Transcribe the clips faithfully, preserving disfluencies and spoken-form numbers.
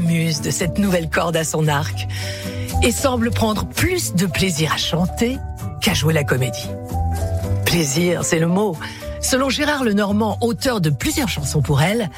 muse de cette nouvelle corde à son arc et semble prendre plus de plaisir à chanter qu'à jouer la comédie. Plaisir, c'est le mot. Selon Gérard Lenormand, auteur de plusieurs chansons pour elle,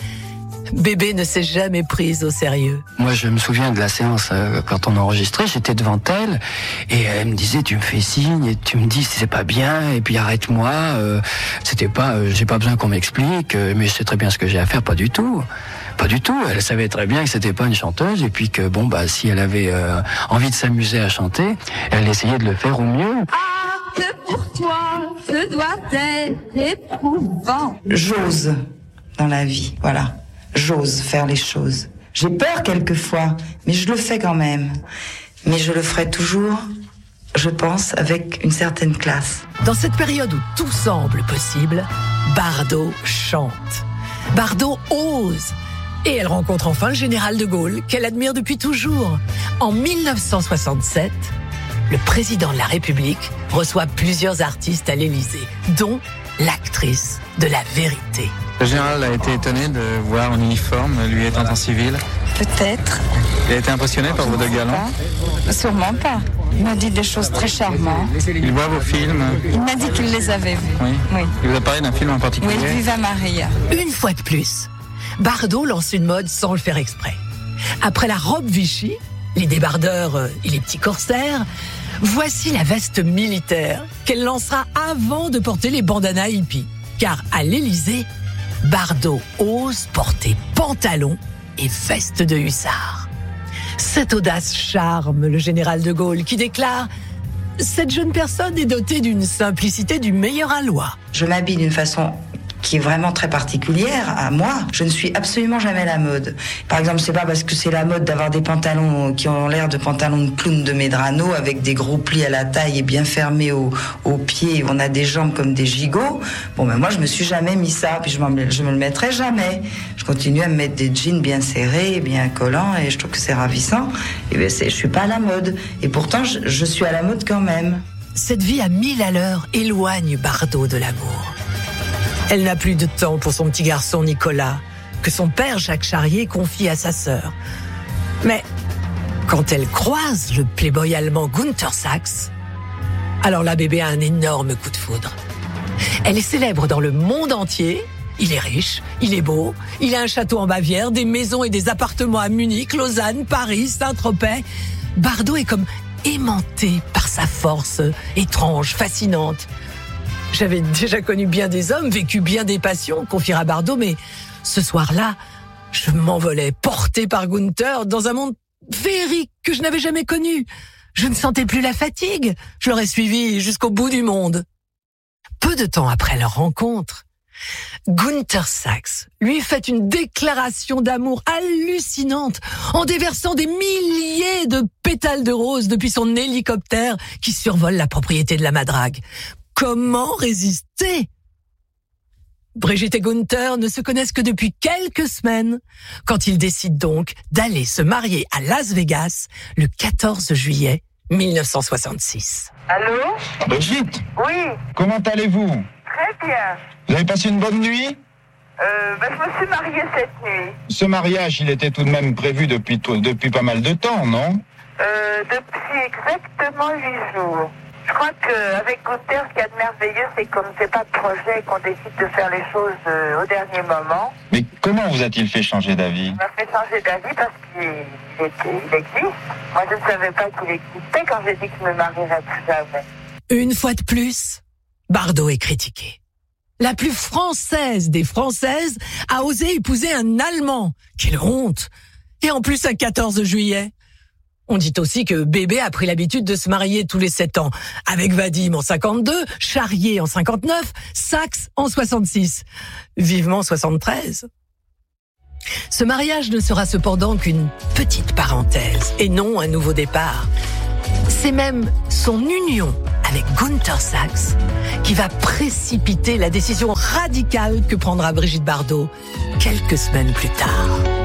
Bébé ne s'est jamais prise au sérieux. Moi, je me souviens de la séance euh, quand on enregistrait, j'étais devant elle et elle me disait tu me fais signe et tu me dis c'est pas bien et puis arrête-moi. Euh, c'était pas, euh, j'ai pas besoin qu'on m'explique, euh, mais je sais très bien ce que j'ai à faire, pas du tout. Pas du tout. Elle savait très bien que c'était pas une chanteuse et puis que bon bah si elle avait euh, envie de s'amuser à chanter, elle essayait de le faire au mieux. Ah, que pour toi, ce doit être éprouvant. J'ose dans la vie, voilà. J'ose faire les choses. J'ai peur quelquefois, mais je le fais quand même. Mais je le ferai toujours, je pense, avec une certaine classe. Dans cette période où tout semble possible, Bardot chante. Bardot ose. Et elle rencontre enfin le général de Gaulle, qu'elle admire depuis toujours. En dix-neuf cent soixante-sept, le président de la République reçoit plusieurs artistes à l'Élysée, dont l'actrice de La Vérité. Le général a été étonné de voir en uniforme, lui étant en civil. Peut-être. Il a été impressionné par vos deux galants. Pas. Sûrement pas. Il m'a dit des choses très charmantes. Il voit vos films. Il m'a dit qu'il les avait vus. Oui. Oui. Il vous a parlé d'un film en particulier. Oui, Viva Maria. Une fois de plus, Bardot lance une mode sans le faire exprès. Après la robe Vichy, les débardeurs euh, et les petits corsaires, voici la veste militaire qu'elle lancera avant de porter les bandanas hippies. Car à l'Élysée, Bardot ose porter pantalon et veste de hussard. Cette audace charme le général de Gaulle qui déclare « Cette jeune personne est dotée d'une simplicité du meilleur aloi. » Je m'habille d'une façon qui est vraiment très particulière à moi. Je ne suis absolument jamais la mode. Par exemple, c'est pas parce que c'est la mode d'avoir des pantalons qui ont l'air de pantalons de clown de Medrano avec des gros plis à la taille et bien fermés aux, aux pieds. On a des jambes comme des gigots. Bon, ben moi, je me suis jamais mis ça, puis je, je me le mettrai jamais. Je continue à me mettre des jeans bien serrés, bien collants, et je trouve que c'est ravissant. Et ben, c'est, je suis pas à la mode. Et pourtant, je, je suis à la mode quand même. Cette vie à mille à l'heure éloigne Bardot de l'amour. Elle n'a plus de temps pour son petit garçon Nicolas, que son père Jacques Charrier confie à sa sœur. Mais quand elle croise le playboy allemand Günther Sachs, alors la bébé a un énorme coup de foudre. Elle est célèbre dans le monde entier. Il est riche, il est beau, il a un château en Bavière, des maisons et des appartements à Munich, Lausanne, Paris, Saint-Tropez. Bardot est comme aimanté par sa force étrange, fascinante. J'avais déjà connu bien des hommes, vécu bien des passions, confiera Bardot, mais ce soir-là, je m'envolais, porté par Günther, dans un monde féerique que je n'avais jamais connu. Je ne sentais plus la fatigue. Je l'aurais suivi jusqu'au bout du monde. Peu de temps après leur rencontre, Günther Sachs lui fait une déclaration d'amour hallucinante en déversant des milliers de pétales de roses depuis son hélicoptère qui survole la propriété de la Madrague. Comment résister ? Brigitte et Günther ne se connaissent que depuis quelques semaines, quand ils décident donc d'aller se marier à Las Vegas le quatorze juillet dix-neuf cent soixante-six. Allô ? Brigitte ? Oui, Comment allez-vous ? très bien. Vous avez passé une bonne nuit ? Euh, ben, je me suis mariée cette nuit. Ce mariage, il était tout de même prévu depuis, tout, depuis pas mal de temps, non ? Euh, depuis exactement huit jours. Je crois qu'avec Günther, ce qu'il y a de merveilleux, c'est comme c'est pas de projet qu'on décide de faire les choses euh, au dernier moment. Mais comment vous a-t-il fait changer d'avis ? Il m'a fait changer d'avis parce qu'il il était, il existe. Moi, je ne savais pas qu'il existait quand j'ai dit que je me marierais plus jamais. Une fois de plus, Bardot est critiquée. La plus française des Françaises a osé épouser un Allemand. Quelle honte! Et en plus, un quatorze juillet. On dit aussi que Bébé a pris l'habitude de se marier tous les sept ans. Avec Vadim en cinquante-deux, Charrier en cinquante-neuf, Sachs en soixante-six. Vivement soixante-treize. Ce mariage ne sera cependant qu'une petite parenthèse et non un nouveau départ. C'est même son union avec Günther Sachs qui va précipiter la décision radicale que prendra Brigitte Bardot quelques semaines plus tard.